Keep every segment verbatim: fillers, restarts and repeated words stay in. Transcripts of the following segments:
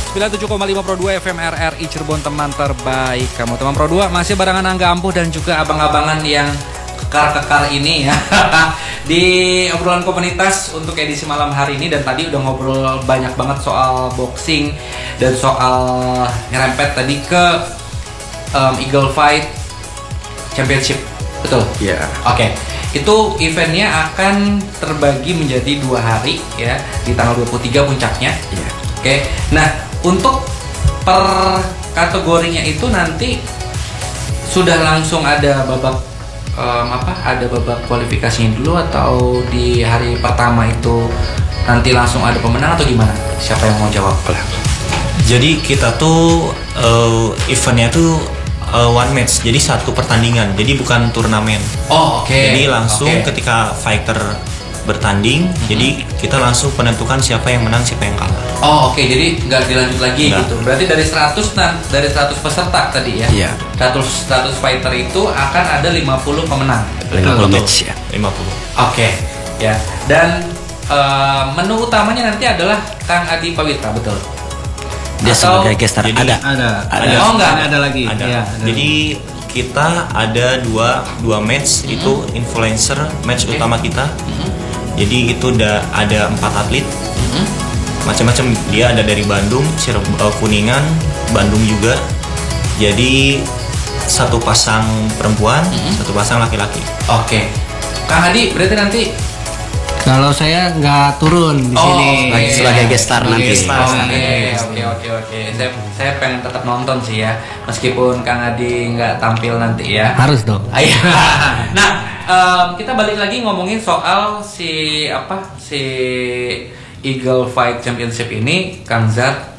sembilan puluh tujuh koma lima Pro dua F M R R I Cirebon, teman terbaik kamu. Teman Pro dua masih barengan Angga Ampuh dan juga abang-abangan yang kekar-kekar ini ya di obrolan komunitas untuk edisi malam hari ini. Dan tadi udah ngobrol banyak banget soal boxing dan soal nyerempet tadi ke um, Eagle Fight Championship, betul? Iya. Yeah. Oke, okay. Itu eventnya akan terbagi menjadi dua hari ya, di tanggal dua puluh tiga puncaknya. Iya. Yeah. Oke, okay. Nah untuk per kategorinya itu nanti sudah langsung ada babak um, apa? Ada babak kualifikasinya dulu atau di hari pertama itu nanti langsung ada pemenang atau gimana? Siapa yang mau jawab? Jadi kita tuh uh, eventnya tuh uh, one match, jadi satu pertandingan, jadi bukan turnamen. Oh oke. Okay. Jadi langsung okay. ketika fighter bertanding, mm-hmm. jadi kita langsung menentukan siapa yang menang, siapa yang kalah. Oh oke, okay. Jadi nggak dilanjut lagi Enggak. gitu. Berarti dari seratus dari seratus peserta tadi ya. Iya. seratus seratus fighter itu akan ada lima puluh pemenang. lima puluh match ya. lima puluh. Oke. Okay. Ya. Dan uh, menu utamanya nanti adalah Kang Adi Pawitra, betul? Dia Atau, sebagai guest star. Jadi, ada. Ada. Ada. Oh enggak, ada lagi. Ada. Ya, ada. Jadi kita ada dua dua match, mm-hmm. itu influencer match okay. utama kita. Mm-hmm. Jadi itu udah ada empat atlet, mm-hmm. macam-macam. Dia ada dari Bandung, Cirebon, Kuningan, Bandung juga. Jadi satu pasang perempuan, mm-hmm. satu pasang laki-laki. Oke, okay. Kang Adi berarti nanti kalau saya nggak turun di oh, sini okay. sebagai guest star nanti. Oke, oke, oke, oke. Saya saya pengen tetap nonton sih ya, meskipun Kang Adi nggak tampil nanti ya. Harus dong. Nah, um, kita balik lagi ngomongin soal si apa si Eagle Fight Championship ini, Kang Zar.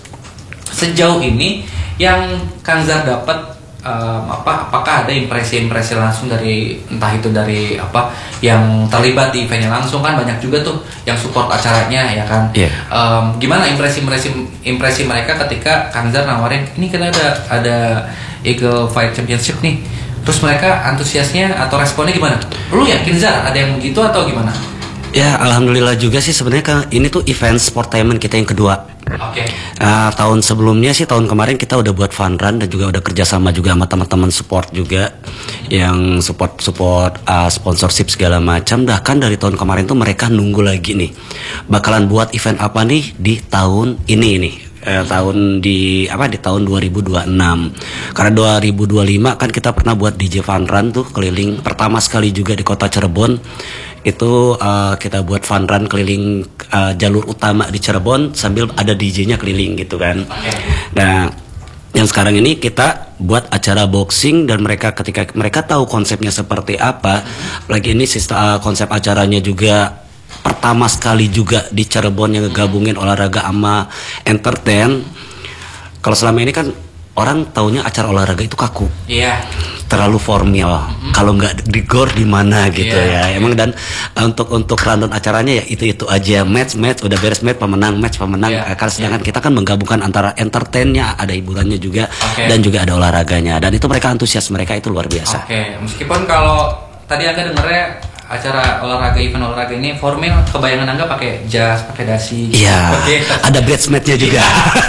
Sejauh ini yang Kang Zar dapat Um, apa apakah ada impresi-impresi langsung dari entah itu dari apa yang terlibat di eventnya langsung, kan banyak juga tuh yang support acaranya ya kan. Yeah. Um, gimana impresi-impresi impresi mereka ketika Kang Zar nawarin ini kita ada ada Eagle Fight Championship nih, terus mereka antusiasnya atau responnya gimana? Lu yakin Zar ada yang begitu atau gimana? Ya alhamdulillah juga sih sebenarnya kan ini tuh event sportainment kita yang kedua. Oke. Okay. Uh, tahun sebelumnya sih tahun kemarin kita udah buat fun run dan juga udah kerjasama juga sama teman-teman support juga yang support support uh, sponsorship segala macam. Bahkan dari tahun kemarin tuh mereka nunggu lagi nih bakalan buat event apa nih di tahun ini nih. Eh, tahun di apa di tahun dua ribu dua puluh enam. Karena dua ribu dua puluh lima kan kita pernah buat D J Fun Run tuh keliling pertama sekali juga di kota Cirebon. Itu uh, kita buat fun run keliling uh, jalur utama di Cirebon sambil ada D J-nya keliling gitu kan. Okay. Nah, yang sekarang ini kita buat acara boxing dan mereka ketika mereka tahu konsepnya seperti apa, lagi ini sistem uh, konsep acaranya juga pertama sekali juga di Cirebon yang ngegabungin olahraga sama entertain. Kalau selama ini kan orang taunya acara olahraga itu kaku. Iya. Yeah. Terlalu formal. Mm-hmm. Kalau nggak di gor di mana gitu yeah. ya. Emang dan uh, untuk untuk rundown acaranya ya itu-itu aja, match match udah beres match pemenang match pemenang. Yeah. Karena sedangkan yeah. kita kan menggabungkan antara entertainnya, ada hiburannya juga okay. dan juga ada olahraganya. Dan itu mereka antusias, mereka itu luar biasa. Oke, okay. Meskipun kalau tadi Anda dengarnya acara olahraga event olahraga ini formal, kebayangan Angga pakai jas, pakai dasi. Iya. Okay. Ada bridesmaidnya juga.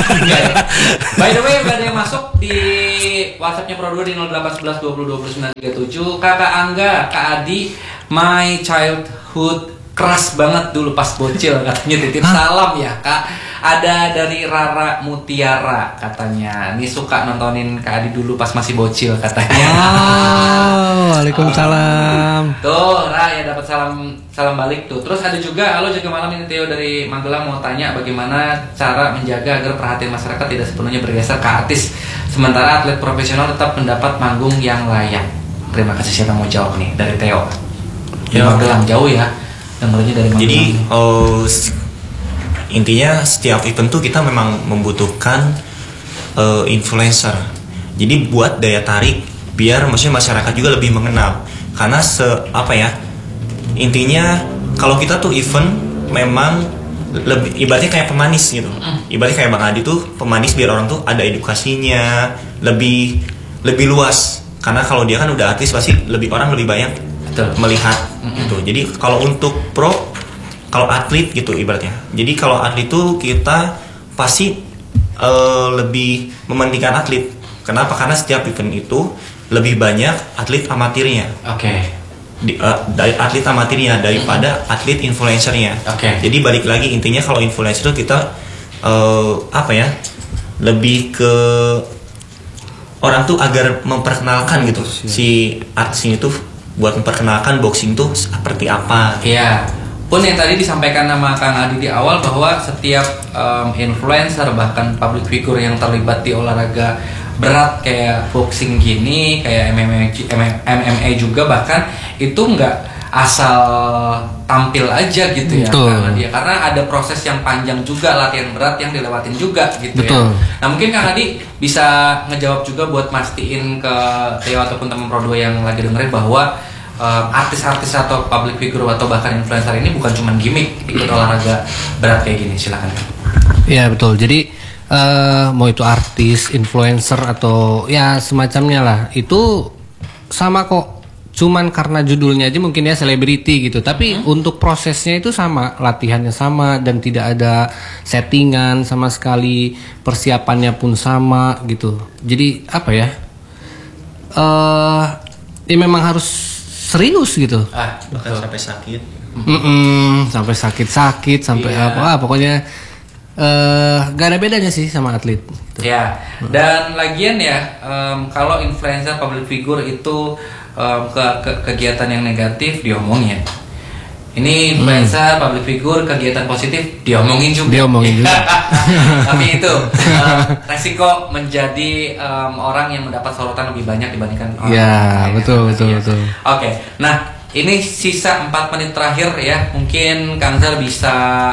By the way, udah ada yang masuk di WhatsApp-nya Pro dua di nol delapan satu satu dua nol dua nol sembilan tiga tujuh. Kakak Angga, Kak Adi, my childhood keras banget dulu pas bocil katanya, titip salam ya Kak. Ada dari Rara Mutiara katanya, nih suka nontonin Kak Adi dulu pas masih bocil katanya. Oh, waalaikumsalam. Tuh, Ra ya dapat salam salam balik tuh. Terus ada juga, halo jaga malam, ini Theo dari Magelang mau tanya bagaimana cara menjaga agar perhatian masyarakat tidak sepenuhnya bergeser ke artis, sementara atlet profesional tetap mendapat panggung yang layak. Terima kasih. Siapa mau jawab nih dari Theo? Di ya. Magelang jauh ya, dengarnya dari Magelang. Jadi oh, intinya setiap event tuh kita memang membutuhkan uh, influencer. Jadi buat daya tarik biar maksudnya masyarakat juga lebih mengenal. Karena se apa ya? Intinya kalau kita tuh event memang lebih ibaratnya kayak pemanis gitu. Ibaratnya kayak Bang Adi tuh pemanis biar orang tuh ada edukasinya, lebih lebih luas. Karena kalau dia kan udah artis pasti lebih orang lebih banyak Betul. melihat gitu. Jadi kalau untuk pro, kalau atlet gitu ibaratnya. Jadi kalau atlet itu kita pasti uh, lebih mementingkan atlet. Kenapa? Karena setiap event itu lebih banyak atlet amatirnya. Oke. Okay. Di, uh, dari atlet amatirnya daripada mm-hmm. atlet influencernya. Oke. Okay. Jadi balik lagi intinya kalau influencer itu kita uh, apa ya? Lebih ke orang tuh agar memperkenalkan gitu ya. Si artis ini tuh buat memperkenalkan boxing tuh seperti apa. Iya. Pun yang tadi disampaikan sama Kang Adi di awal bahwa setiap um, influencer bahkan public figure yang terlibat di olahraga berat kayak boxing gini, kayak M M A, M M A juga bahkan itu nggak asal tampil aja gitu ya. Karena dia karena ada proses yang panjang juga, latihan berat yang dilewatin juga gitu. Betul. Ya. Nah mungkin Kang Adi bisa ngejawab juga buat mastiin ke Theo ataupun teman Pro dua yang lagi dengerin bahwa um, artis-artis atau public figure atau bahkan influencer ini bukan cuma gimmick ikut olahraga berat kayak gini. Silakan. Iya betul. Jadi Uh, mau itu artis, influencer atau ya semacamnya lah, itu sama kok. Cuman karena judulnya aja mungkin ya selebriti gitu, tapi hmm. untuk prosesnya itu sama, latihannya sama dan tidak ada settingan sama sekali, persiapannya pun sama gitu. Jadi apa ya? Uh, ya memang harus serius gitu. Ah, bahkan sampai sakit. Mm-mm, sampai sakit-sakit, sampai iya. apa? Ah, pokoknya. Uh, gak ada bedanya sih sama atlet. Ya, dan lagian ya um, kalau influencer public figure itu um, ke, ke kegiatan yang negatif diomongin. Ini influencer hmm. public figure kegiatan positif diomongin juga. Diomongin juga. Tapi itu um, resiko menjadi um, orang yang mendapat sorotan lebih banyak dibandingkan orang. Ya, betul betul ya. betul. Oke, okay. Nah. Ini sisa empat menit terakhir ya. Mungkin Kang Zal bisa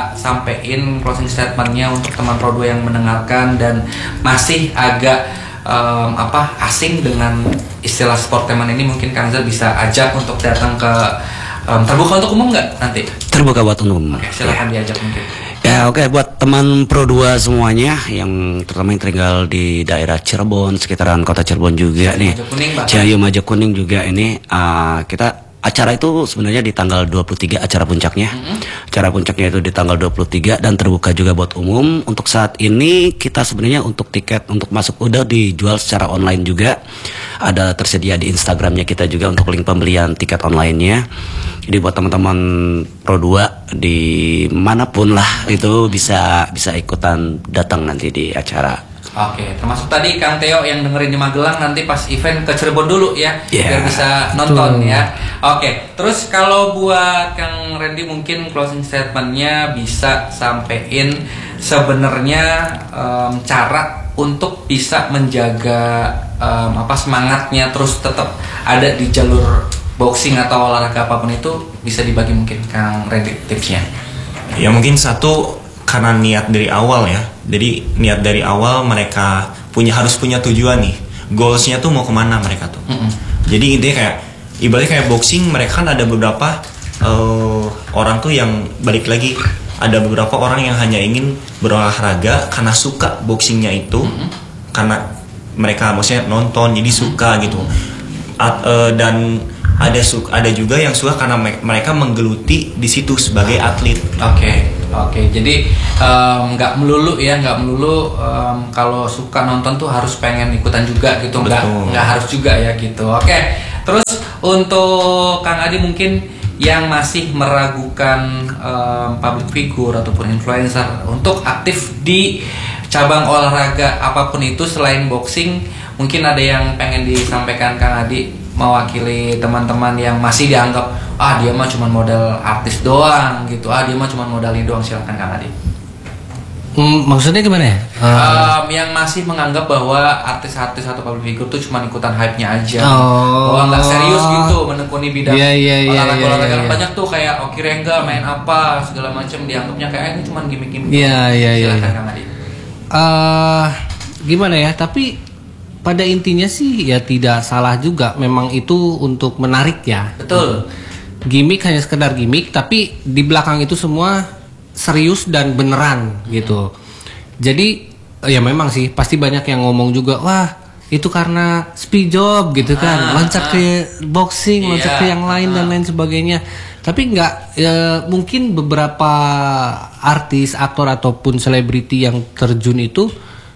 sampein closing statementnya untuk teman Pro dua yang mendengarkan dan masih agak um, apa asing dengan istilah sporteman ini. Mungkin Kang Zal bisa ajak untuk datang ke um, terbuka untuk umum nggak nanti? Terbuka buat umum. Oke, silakan ya. diajak mungkin. Ya oke okay. Buat teman Pro dua semuanya yang terutama yang tinggal di daerah Cirebon, sekitaran kota Cirebon juga nih. Ciayu Majakuning juga ini uh, kita acara itu sebenarnya di tanggal dua puluh tiga acara puncaknya. Mm-hmm. Acara puncaknya itu di tanggal dua puluh tiga dan terbuka juga buat umum. Untuk saat ini kita sebenarnya untuk tiket untuk masuk udah dijual secara online juga. Ada tersedia di Instagramnya kita juga untuk link pembelian tiket online-nya. Jadi buat teman-teman Pro dua di manapun lah itu bisa bisa ikutan datang nanti di acara. Oke, termasuk tadi Kang Theo yang dengerin di Magelang nanti pas event ke Cirebon dulu ya, yeah. biar bisa nonton Betul. ya. Oke, terus kalau buat Kang Randy mungkin closing statementnya bisa sampein sebenarnya um, cara untuk bisa menjaga um, apa semangatnya terus tetap ada di jalur boxing atau olahraga apapun itu bisa dibagi mungkin Kang Randy tipsnya. Ya mungkin satu karena niat dari awal ya. Jadi niat dari awal mereka punya harus punya tujuan nih. Goalsnya tuh mau kemana mereka tuh. Mm-hmm. Jadi intinya kayak ibaratnya kayak boxing mereka kan ada beberapa uh, orang tuh yang balik lagi ada beberapa orang yang hanya ingin berolahraga karena suka boxingnya itu, mm-hmm. karena mereka maksudnya nonton jadi suka mm-hmm. gitu. At, uh, dan ada su- ada juga yang suka karena me- mereka menggeluti di situ sebagai atlet. Oke. Okay. Oke, jadi nggak um, melulu ya, nggak melulu um, kalau suka nonton tuh harus pengen ikutan juga gitu, nggak nggak harus juga ya gitu. Oke, terus untuk Kang Adi mungkin yang masih meragukan um, public figure ataupun influencer untuk aktif di cabang olahraga apapun itu selain boxing, mungkin ada yang pengen disampaikan Kang Adi mewakili teman-teman yang masih dianggap ah dia mah cuma modal artis doang gitu, ah dia mah cuma modal ini doang. Silakan Kang Adi. Hmm, maksudnya gimana ya? Uh... Um, yang masih menganggap bahwa artis-artis atau public figure tuh cuma ikutan hype-nya aja, oh. bahwa nggak serius gitu menekuni bidang yeah, yeah, yeah, olahraga-olahraga yeah, yeah, yeah. banyak tuh kayak Oki Rengga main apa segala macam dianggapnya kayak ini cuma gimmick-gimmick. Iya iya iya. Silakan Kang Adi. Uh, gimana ya? Tapi pada intinya sih ya tidak salah juga, memang itu untuk menarik ya. Betul. Gimmick hanya sekedar gimmick, tapi di belakang itu semua serius dan beneran gitu. Jadi ya memang sih pasti banyak yang ngomong juga, wah itu karena speed job gitu kan, ah, loncat ah. ke boxing, loncat yeah. ke yang lain ah. dan lain sebagainya. Tapi nggak ya, mungkin beberapa artis, aktor ataupun selebriti yang terjun itu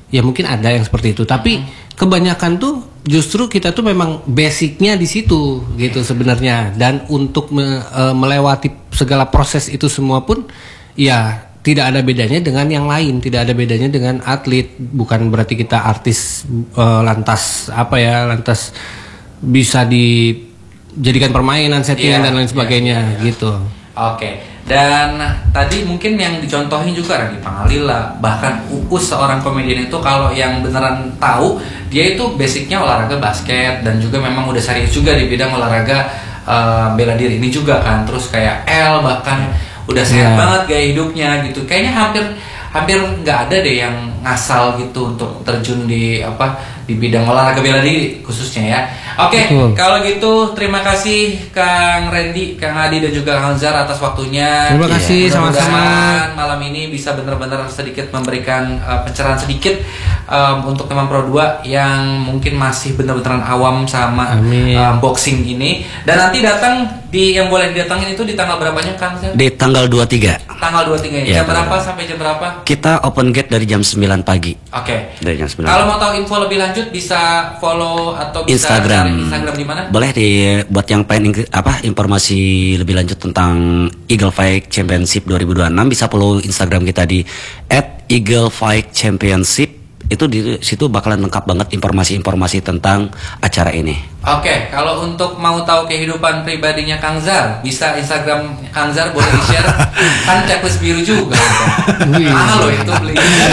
ya mungkin ada yang seperti itu, tapi kebanyakan tuh justru kita tuh memang basicnya di situ gitu sebenarnya, dan untuk me, e, melewati segala proses itu semua pun ya tidak ada bedanya dengan yang lain, tidak ada bedanya dengan atlet. Bukan berarti kita artis e, lantas apa ya lantas bisa dijadikan permainan, settingan, Iya, dan lain sebagainya, iya, iya. gitu. Oke, dan tadi mungkin yang dicontohin juga Randy Pangalila, bahkan Uus seorang komedian itu kalau yang beneran tahu, dia itu basicnya olahraga basket dan juga memang udah serius juga di bidang olahraga uh, bela diri ini juga kan. Terus kayak L bahkan udah sehat Yeah. banget gaya hidupnya gitu. Kayaknya hampir hampir nggak ada deh yang ngasal gitu untuk terjun di apa di bidang olahraga bela diri khususnya ya. Oke, Betul. kalau gitu terima kasih Kang Randy, Kang Adi dan juga Kang Zar atas waktunya. Terima kasih, Mudah-mudahan sama-sama. malam ini bisa benar-benar sedikit memberikan uh, pencerahan sedikit um, untuk teman Pro dua yang mungkin masih benar-benar awam sama Amin. um, boxing ini. Dan nanti datang di yang boleh didatangin itu di tanggal berapanya Kang Zar? Di tanggal dua puluh tiga Tanggal dua puluh tiga Iya, jam berapa tanggal. sampai jam berapa? kita open gate dari jam sembilan pagi. Oke. Dari jam sembilan. Kalau mau tahu info lebih lanjut bisa follow atau bisa Instagram. cari Instagram di mana? Boleh di buat yang pengen ing- apa informasi lebih lanjut tentang Eagle Fight Championship dua ribu dua puluh enam bisa follow Instagram kita di at eagle fight championship. Itu di situ bakalan lengkap banget informasi-informasi tentang acara ini. Oke, kalau untuk mau tahu kehidupan pribadinya Kang Zar, bisa Instagram Kang Zar boleh di-share. Kan checklist biru juga. Wih. Mahal loh itu beli.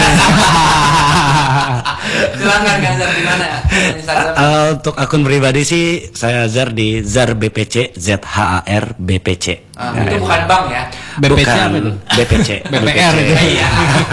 Silakan Kang Zar di mana Instagram? Uh, untuk akun pribadi sih saya Zar di Zar B P C, Z H A R B P C. Ah, itu bukan bank ya. B P C Bukan, apa itu? B P C. B P R itu. Iya.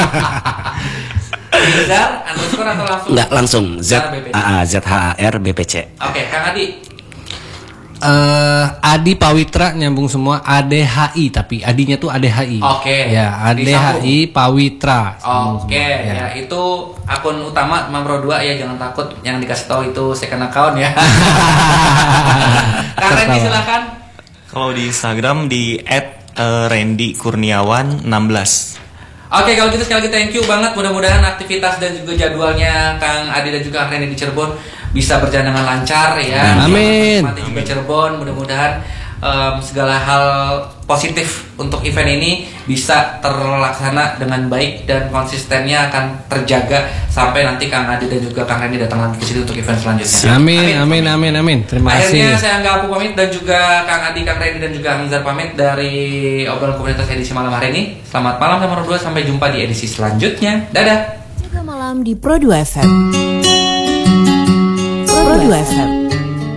Zar underscore atau langsung? Enggak, langsung Z Zar B P C. A A Z H A R B P C. Oke, Kang Adi. Eh, Adi Pawitra nyambung semua, A D H I tapi Adinya tuh A D H I. Oke. Ya, A D H I Pawitra. Sambung Oke, semua, ya itu akun utama Mamro dua ya, jangan takut yang dikasih tahu itu second account ya. Kang Randy silakan. Kalau di Instagram di at randy kurniawan enam belas. Oke, kalau gitu sekali lagi thank you banget. Mudah-mudahan aktivitas dan juga jadwalnya Kang Adi dan juga Kang Randy di Cirebon bisa berjalan dengan lancar ya. Amin. Nanti juga Cirebon, mudah-mudahan em, segala hal positif untuk event ini bisa terlaksana dengan baik dan konsistennya akan terjaga sampai nanti Kang Adi dan juga Kang Randy datang lagi ke sini untuk event selanjutnya. Amin, amin, amin, amin. Terima Akhirnya kasih. saya Angga Apu pamit dan juga Kang Adi, Kang Randy dan juga Kang Zar pamit dari obrolan komunitas edisi malam hari ini. Selamat malam nomor dua, sampai jumpa di edisi selanjutnya. Dadah. Juga malam di Pro dua F M. Pro dua F M.